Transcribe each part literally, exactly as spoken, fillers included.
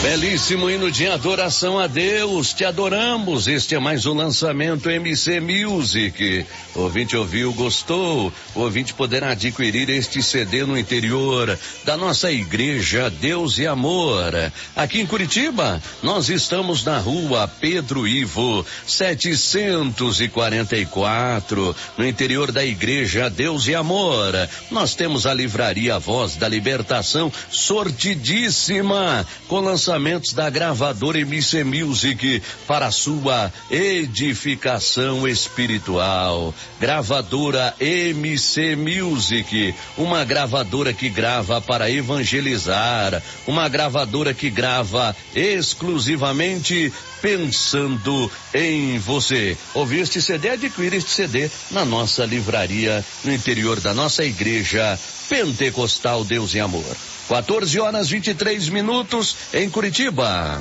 Belíssimo hino de adoração a Deus, te adoramos. Este é mais um lançamento M C Music. O ouvinte ouviu, gostou. O ouvinte poderá adquirir este C D no interior da nossa igreja Deus e Amor. Aqui em Curitiba, nós estamos na rua Pedro Ivo, setecentos e quarenta e quatro, no interior da igreja Deus e Amor. Nós temos a livraria Voz da Libertação, sortidíssima, com lançamento da gravadora M C Music para sua edificação espiritual. Gravadora M C Music, uma gravadora que grava para evangelizar, uma gravadora que grava exclusivamente pensando em você. Ouvir este C D, adquire este C D na nossa livraria, no interior da nossa igreja Pentecostal Deus e Amor. quatorze horas e vinte e três minutos em Curitiba.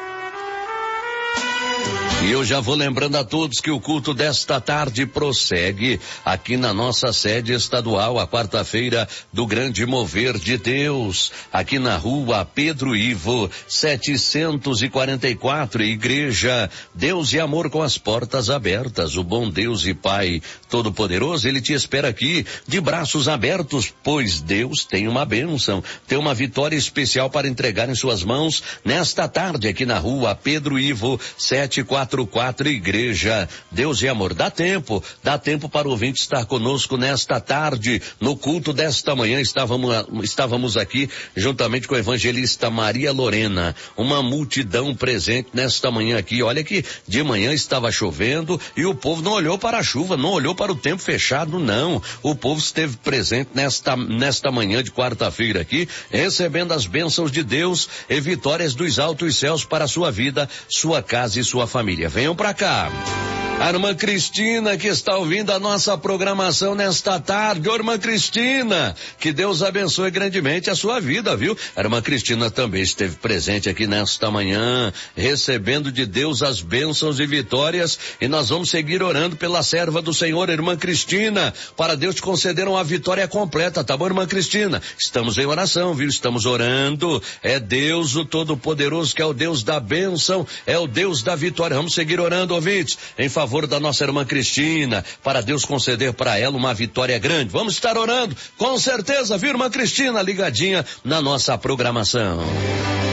E eu já vou lembrando a todos que o culto desta tarde prossegue aqui na nossa sede estadual, a quarta-feira do Grande Mover de Deus, aqui na rua Pedro Ivo, setecentos e quarenta e quatro, Igreja Deus e Amor, com as portas abertas. O bom Deus e Pai Todo-Poderoso, Ele te espera aqui de braços abertos, pois Deus tem uma bênção, tem uma vitória especial para entregar em suas mãos nesta tarde aqui na rua Pedro Ivo, setecentos e quarenta e quatro, Igreja Deus e Amor. Dá tempo, dá tempo para o ouvinte estar conosco nesta tarde, no culto desta manhã. Estávamos, estávamos aqui juntamente com a evangelista Maria Lorena, uma multidão presente nesta manhã aqui. Olha que de manhã estava chovendo e o povo não olhou para a chuva, não olhou para o tempo fechado, não. O povo esteve presente nesta, nesta manhã de quarta-feira aqui, recebendo as bênçãos de Deus e vitórias dos altos céus para a sua vida, sua casa e sua família. Venham pra cá. A irmã Cristina, que está ouvindo a nossa programação nesta tarde. Ô, irmã Cristina, que Deus abençoe grandemente a sua vida, viu? A irmã Cristina também esteve presente aqui nesta manhã, recebendo de Deus as bênçãos e vitórias, e nós vamos seguir orando pela serva do Senhor, irmã Cristina, para Deus te conceder uma vitória completa, tá bom, irmã Cristina? Estamos em oração, viu? Estamos orando. É Deus o Todo-Poderoso, que é o Deus da bênção, é o Deus da vitória. Vamos seguir orando, ouvintes, em favor da nossa irmã Cristina, para Deus conceder para ela uma vitória grande. Vamos estar orando, com certeza, viu, irmã Cristina, ligadinha na nossa programação.